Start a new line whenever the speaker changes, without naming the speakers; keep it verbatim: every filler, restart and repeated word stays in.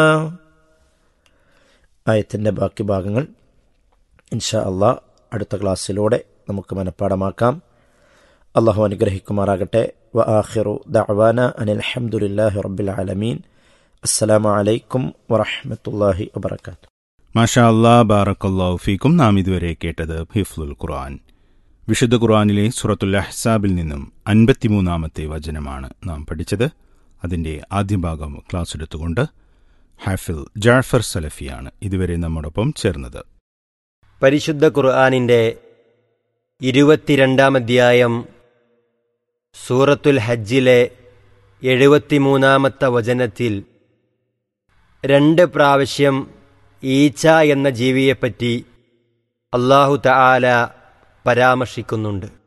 ആയത്തിൻ്റെ ബാക്കി ഭാഗങ്ങൾ ഇൻഷാ അള്ളാഹ് അടുത്ത ക്ലാസ്സിലൂടെ നമുക്ക് മനഃപ്പാടമാക്കാം. അള്ളാഹു അനുഗ്രഹിക്കുമാറാകട്ടെ. വ ആഖിറു ദഅവാന അനിൽ ഹംദുലില്ലാഹി റബ്ബിൽ ആലമീൻ. അസ്സലാമു അലൈക്കും വറഹ്മത്തുള്ളാഹി വബറകാതുഹു.
മാഷാ അല്ലാഹ്, ബാറക്കല്ലാഹു ഫീക്കും. നാം ഇതുവരെ കേട്ടത് ഹിഫ്ലുൽ ഖുർആൻ. വിശുദ്ധ ഖുർആനിലെ സൂറത്തുൽ അഹ്സാബിൽ നിന്നും അൻപത്തിമൂന്നാമത്തെ വചനമാണ് നാം പഠിച്ചത്. അതിൻ്റെ ആദ്യ ഭാഗം ക്ലാസ് എടുത്തുകൊണ്ട് ഹാഫിൽ ജാഫർ സലഫിയാണ് ഇതുവരെ നമ്മോടൊപ്പം ചേർന്നത്.
പരിശുദ്ധ ഖുർആനിൻ്റെ ഇരുപത്തിരണ്ടാം അധ്യായം സൂറത്തുൽ ഹജ്ജിലെ എഴുപത്തിമൂന്നാമത്തെ വചനത്തിൽ രണ്ട് പ്രാവശ്യം ഈച്ച എന്ന ജീവിയെപ്പറ്റി അല്ലാഹു തആല പരാമർശിക്കുന്നുണ്ട്.